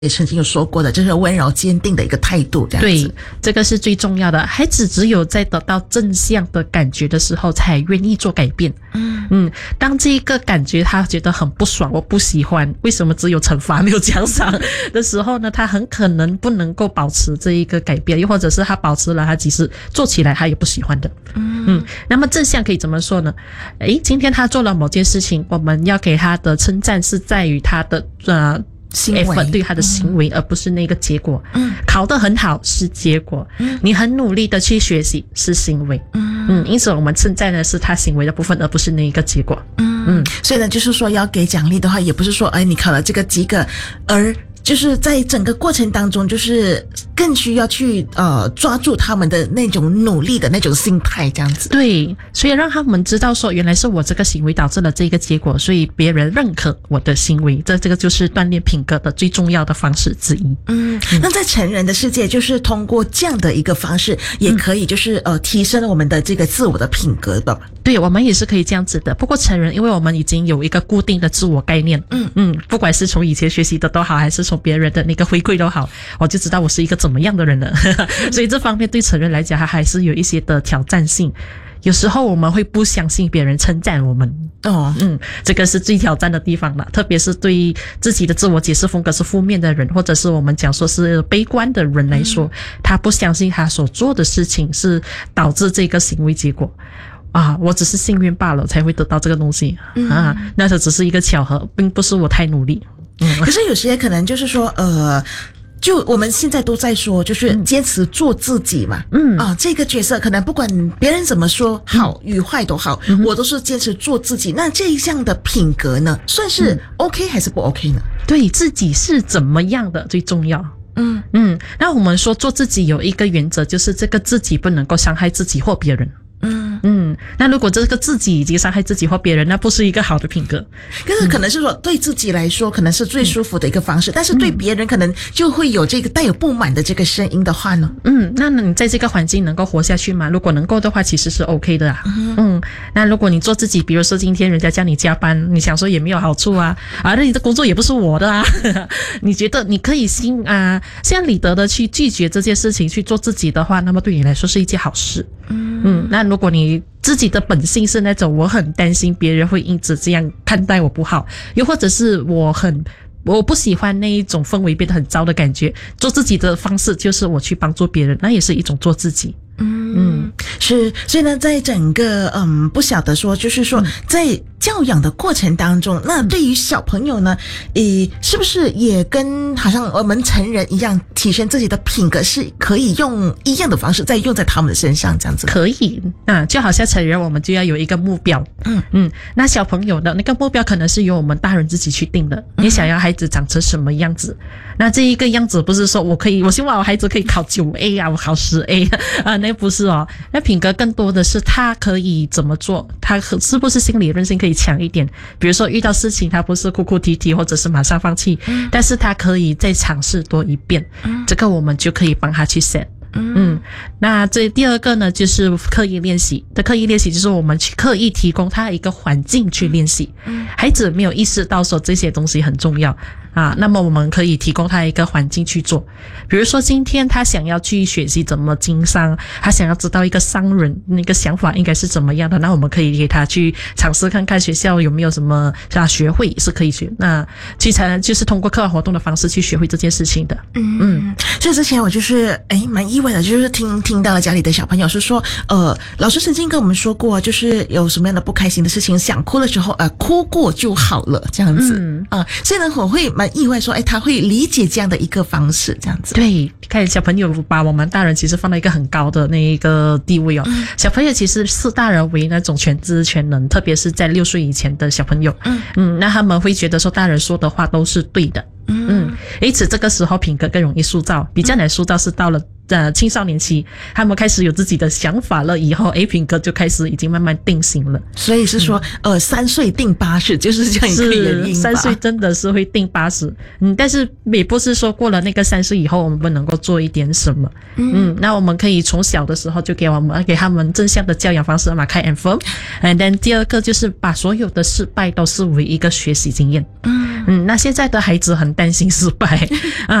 也曾经有说过的，就是温柔坚定的一个态度，这样子。 对，这个是最重要的。孩子只有在得到正向的感觉的时候，才愿意做改变。当这个感觉他觉得很不爽，我不喜欢，为什么只有惩罚没有奖赏的时候呢，他很可能不能够保持这一个改变，又或者是他保持了，他即使做起来他也不喜欢的。那么正向可以怎么说呢？今天他做了某件事情，我们要给他的称赞是在于他的行为， 对他的行为，而不是那个结果。考得很好是结果，你很努力的去学习是行为。因此我们称赞的是他行为的部分，而不是那一个结果。 所以呢，就是说要给奖励的话，也不是说你考了这个及格，而就是在整个过程当中，就是更需要去抓住他们的那种努力的那种心态，这样子。 对，所以让他们知道说，原来是我这个行为导致了这个结果，所以别人认可我的行为，这个就是锻炼品格的最重要的方式之一。 那在成人的世界，就是通过这样的一个方式，也可以就是提升我们的这个自我的品格的。 对，我们也是可以这样子的。不过成人，因为我们已经有一个固定的自我概念，不管是从以前学习的都好，还是从别人的那个回馈都好，我就知道我是一个怎么样的人了。所以这方面对成人来讲，它还是有一些的挑战性。有时候我们会不相信别人称赞我们。这个是最挑战的地方了，特别是对自己的自我解释风格是负面的人，或者是我们讲说是悲观的人来说，他不相信他所做的事情是导致这个行为结果。我只是幸运罢了才会得到这个东西。那这只是一个巧合，并不是我太努力。 可是有些可能就是说就我们现在都在说，就是坚持做自己嘛。这个角色可能不管别人怎么说，好与坏都好，我都是坚持做自己。那这一项的品格呢，算是 OK 还是不 OK 呢？ 对自己是怎么样的最重要。那我们说做自己有一个原则，就是这个自己不能够伤害自己或别人。那如果这个自己已经伤害自己或别人，那不是一个好的品格。 可是可能是说对自己来说可能是最舒服的一个方式，但是对别人可能就会有这个带有不满的这个声音的话呢？ 那你在这个环境能够活下去吗？如果能够的话，其实是 OK 的啊。那如果你做自己，比如说今天人家叫你加班，你想说也没有好处啊，那你的工作也不是我的啊。你觉得你可以像理得的去拒绝这件事情，去做自己的话，那么对你来说是一件好事。那如果你自己的本性是那种我很担心别人会因此这样看待我不好，又或者是我不喜欢那一种氛围变得很糟的感觉，做自己的方式就是我去帮助别人，那也是一种做自己。 是，所以呢，在整个不晓得说，就是说在教养的过程当中，那对于小朋友呢，是不是也跟好像我们成人一样，提升自己的品格是可以用一样的方式再用在他们的身上，这样子？ 可以就好像成人我们就要有一个目标。那小朋友的那个目标可能是由我们大人自己去定的。你想要孩子长成什么样子？那这一个样子不是说我希望我孩子可以考9A 我考10A 那不是哦。那品格更多的是他可以怎么做，他是不是心理韧性可以强一点，比如说遇到事情他不是哭哭啼啼或者是马上放弃，但是他可以再尝试多一遍，这个我们就可以帮他去 set。那这第二个呢，就是刻意练习的。刻意练习就是我们去刻意提供他一个环境去练习。孩子没有意识到说这些东西很重要那么我们可以提供他一个环境去做。比如说今天他想要去学习怎么经商，他想要知道一个商人那个想法应该是怎么样的，那我们可以给他去尝试看看学校有没有什么学会是可以学，那就是通过课外活动的方式去学会这件事情的。 所以之前我就是蛮意外的，就是听到了家里的小朋友是说老师曾经跟我们说过，就是有什么样的不开心的事情想哭的时候哭过就好了这样子。所以呢我会蛮意外说他会理解这样的一个方式这样子。 对，看小朋友把我们大人其实放到一个很高的那一个地位哦。小朋友其实视大人为那种全知全能，特别是在6岁以前的小朋友。那他们会觉得说大人说的话都是对的。因此这个时候品格更容易塑造，比较难塑造是到了青少年期，他们开始有自己的想法了以后，品格就开始已经慢慢定型了。 所以是说3岁定80，就是这样一个原因吧。 3岁真的是会定80，但是也不是说过了那个3岁以后我们不能够做一点什么。那我们可以从小的时候就给他们正向的教养方式嘛，开 confirm。And then 第二个就是把所有的失败都视为一个学习经验。那现在的孩子很担心失败